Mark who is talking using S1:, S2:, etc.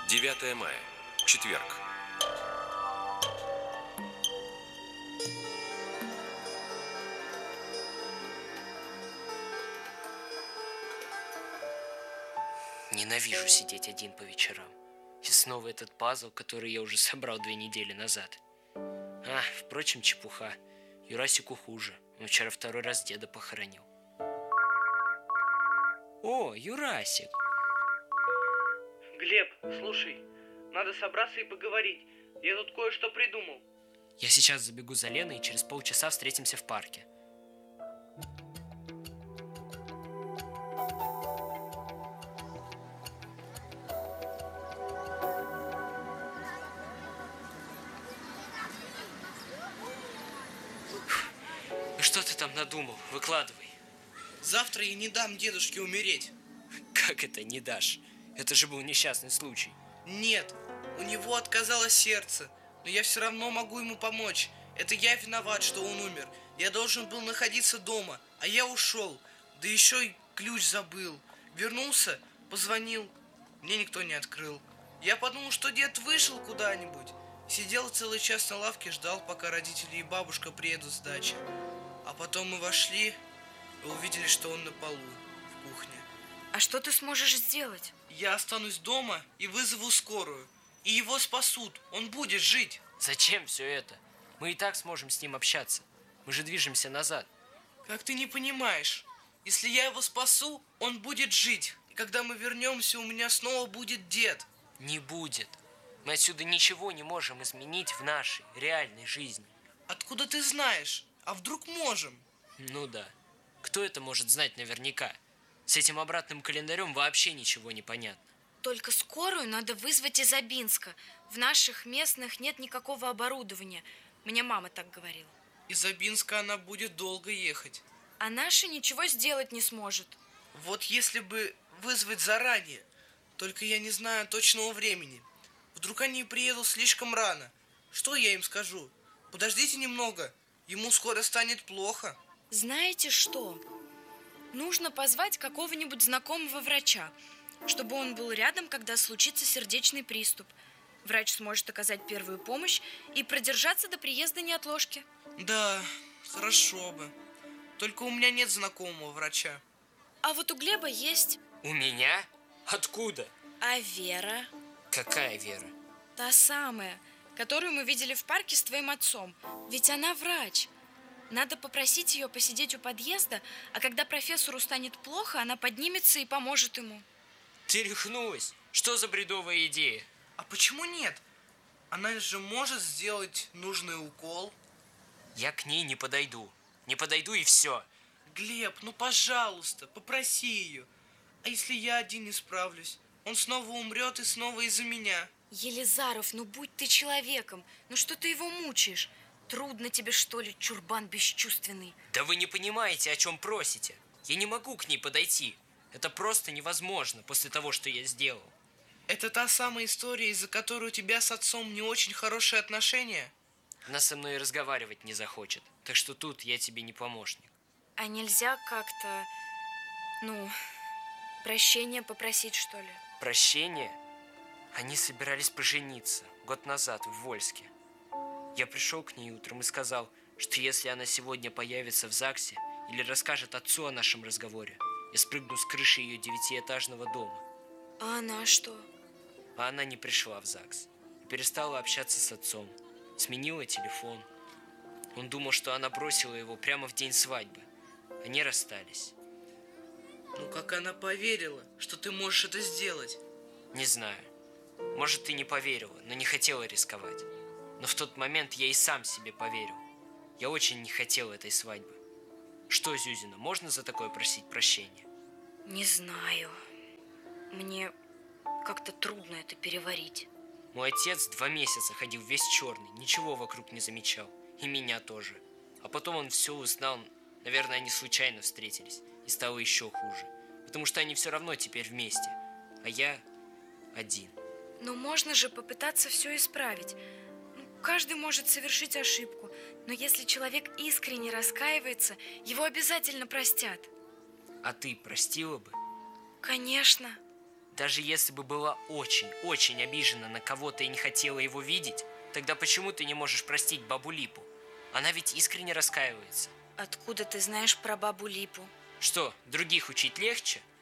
S1: 9 мая. Четверг.
S2: Ненавижу сидеть один по вечерам. И снова этот пазл, который я уже собрал 2 недели назад. Впрочем, чепуха. Юрасику хуже. Он вчера 2-й раз деда похоронил. О, Юрасик!
S3: Глеб, слушай, надо собраться и поговорить. Я тут кое-что придумал.
S2: Я сейчас забегу за Леной и через полчаса встретимся в парке. Ну что ты там надумал? Выкладывай.
S3: Завтра я не дам дедушке умереть.
S2: Как это не дашь? Это же был несчастный случай.
S3: Нет, у него отказало сердце, но я все равно могу ему помочь. Это я виноват, что он умер. Я должен был находиться дома, а я ушел. Да еще и ключ забыл. Вернулся, позвонил. Мне никто не открыл. Я подумал, что дед вышел куда-нибудь. Сидел целый час на лавке, ждал, пока родители и бабушка приедут с дачи. А потом мы вошли и увидели, что он на полу, в кухне.
S4: А что ты сможешь сделать?
S3: Я останусь дома и вызову скорую. И его спасут. Он будет жить.
S2: Зачем все это? Мы и так сможем с ним общаться. Мы же движемся назад.
S3: Как ты не понимаешь? Если я его спасу, он будет жить. И когда мы вернемся, у меня снова будет дед.
S2: Не будет. Мы отсюда ничего не можем изменить в нашей реальной жизни.
S3: Откуда ты знаешь? А вдруг можем?
S2: Ну да. Кто это может знать наверняка? С этим обратным календарем вообще ничего не понятно.
S4: Только скорую надо вызвать из Абинска. В наших местных нет никакого оборудования. Мне мама так говорила.
S3: Из Абинска она будет долго ехать.
S4: А наша ничего сделать не сможет.
S3: Вот если бы вызвать заранее. Только я не знаю точного времени. Вдруг они приедут слишком рано. Что я им скажу? Подождите немного. Ему скоро станет плохо.
S4: Знаете что? Нужно позвать какого-нибудь знакомого врача, чтобы он был рядом, когда случится сердечный приступ. Врач сможет оказать первую помощь и продержаться до приезда неотложки.
S3: Да, хорошо бы. Только у меня нет знакомого врача.
S4: А вот у Глеба есть.
S2: У меня? Откуда?
S4: А Вера?
S2: Какая Вера?
S4: Та самая, которую мы видели в парке с твоим отцом. Ведь она врач. Надо попросить ее посидеть у подъезда, а когда профессору станет плохо, она поднимется и поможет ему.
S2: Ты рехнулась? Что за бредовая идея?
S3: А почему нет? Она же может сделать нужный укол.
S2: Я к ней не подойду. Не подойду и все.
S3: Глеб, ну пожалуйста, попроси ее. А если я один не справлюсь? Он снова умрет и снова из-за меня.
S4: Елизаров, ну будь ты человеком. Ну что ты его мучаешь? Трудно тебе, что ли, чурбан бесчувственный?
S2: Да вы не понимаете, о чем просите. Я не могу к ней подойти. Это просто невозможно после того, что я сделал.
S3: Это та самая история, из-за которой у тебя с отцом не очень хорошие отношения?
S2: Она со мной и разговаривать не захочет. Так что тут я тебе не помощник.
S4: А нельзя как-то, прощения попросить, что ли?
S2: Прощение? Они собирались пожениться год назад в Вольске. Я пришел к ней утром и сказал, что если она сегодня появится в ЗАГСе или расскажет отцу о нашем разговоре, я спрыгну с крыши ее 9-этажного дома.
S4: А она что?
S2: А она не пришла в ЗАГС и перестала общаться с отцом. Сменила телефон. Он думал, что она бросила его прямо в день свадьбы. Они расстались.
S3: Ну как она поверила, что ты можешь это сделать?
S2: Не знаю. Может, ты не поверила, но не хотела рисковать. Но в тот момент я и сам себе поверил. Я очень не хотел этой свадьбы. Что, Зюзина, можно за такое просить прощения?
S4: Не знаю. Мне как-то трудно это переварить.
S2: Мой отец 2 месяца ходил весь черный, ничего вокруг не замечал. И меня тоже. А потом он все узнал. Наверное, они случайно встретились. И стало еще хуже. Потому что они все равно теперь вместе. А я один.
S4: Но можно же попытаться все исправить. Каждый может совершить ошибку. Но если человек искренне раскаивается, его обязательно простят.
S2: А ты простила бы?
S4: Конечно.
S2: Даже если бы была очень обижена на кого-то и не хотела его видеть, тогда почему ты не можешь простить бабу Липу? Она ведь искренне раскаивается.
S4: Откуда ты знаешь про бабу Липу?
S2: Что, других учить легче?